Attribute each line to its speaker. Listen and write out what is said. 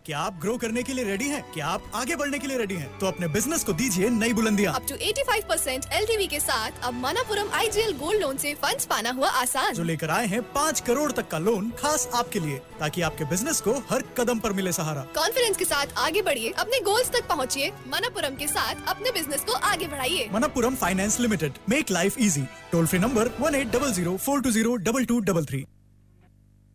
Speaker 1: क्या आप ग्रो करने के लिए रेडी हैं? क्या आप आगे बढ़ने के लिए रेडी हैं? तो अपने बिजनेस को दीजिए नई बुलंदियां।
Speaker 2: अप टू 85% LTV के साथ अब मनापुरम IGL गोल्ड लोन से फंड्स पाना हुआ आसान।
Speaker 1: जो लेकर आए हैं 5 करोड़ तक का लोन खास आपके लिए, ताकि आपके बिजनेस को हर कदम पर मिले सहारा।
Speaker 2: कॉन्फिडेंस के साथ आगे बढ़िए, अपने गोल्स तक पहुँचिए। मनापुरम के साथ अपने बिजनेस को आगे बढ़ाइए।
Speaker 1: Manappuram finance limited, make life easy. Toll free number 1800 420 2233।